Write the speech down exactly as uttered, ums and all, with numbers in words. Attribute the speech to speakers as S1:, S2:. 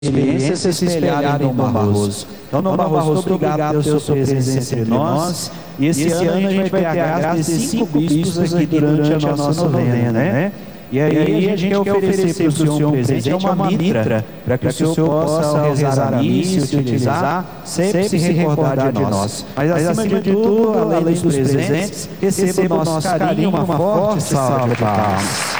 S1: experiência se espelhar em Dom Barroso. Então, Dom Barroso, obrigado pela sua presença entre nós. E esse, esse ano a gente vai ter a graça de cinco bispos aqui durante a nossa novena, né? E aí a gente quer oferecer para o Senhor um presente, é uma mitra, para que o Senhor possa rezar a missa e utilizar, sempre se recordar de nós. Mas acima de tudo, além dos presentes, receba o nosso carinho, uma forte salva de palmas.